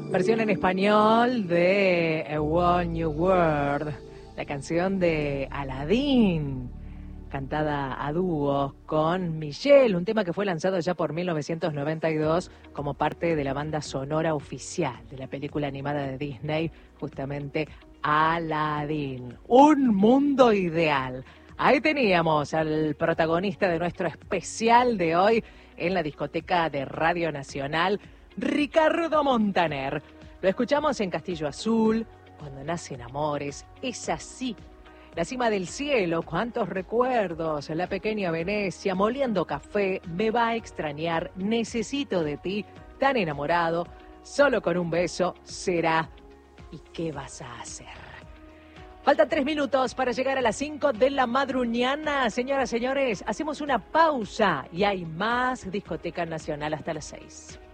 Versión en español de A Whole New World, la canción de Aladdin, cantada a dúo con Michelle, un tema que fue lanzado ya por 1992 como parte de la banda sonora oficial de la película animada de Disney, justamente Aladdin. Un mundo ideal. Ahí teníamos al protagonista de nuestro especial de hoy en la discoteca de Radio Nacional, Ricardo Montaner. Lo escuchamos en Castillo Azul, Cuando nacen amores, Es así. La cima del cielo, cuántos recuerdos, La pequeña Venecia, Moliendo café, Me va a extrañar, Necesito de ti, Tan enamorado, Solo con un beso, Será. ¿Y qué vas a hacer? Faltan 3 minutos para llegar a las 5 de la madruñana. Señoras, señores, hacemos una pausa y hay más Discoteca Nacional hasta las 6.